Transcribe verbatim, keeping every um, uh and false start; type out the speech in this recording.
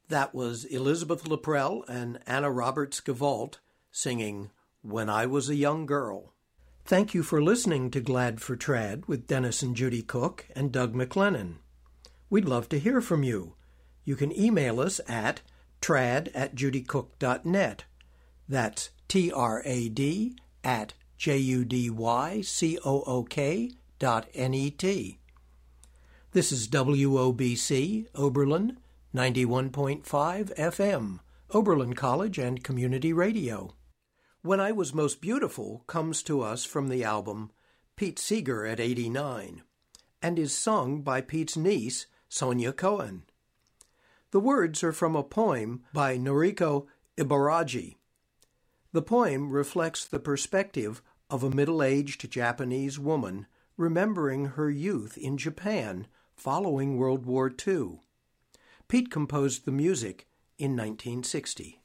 That was Elizabeth Laprelle and Anna Roberts Gavault singing When I Was a Young Girl. Thank you for listening to Glad for Trad with Dennis and Judy Cook and Doug McLennan. We'd love to hear from you. You can email us at trad at judycook dot net. That's T R A D at J U D Y C O O K dot N E T. This is W O B C, Oberlin, ninety-one point five F M, Oberlin College and Community Radio. When I Was Most Beautiful comes to us from the album Pete Seeger at eighty-nine and is sung by Pete's niece, Sonia Cohen. The words are from a poem by Noriko Ibaragi. The poem reflects the perspective of a middle-aged Japanese woman remembering her youth in Japan following World War Two. Pete composed the music in nineteen sixty.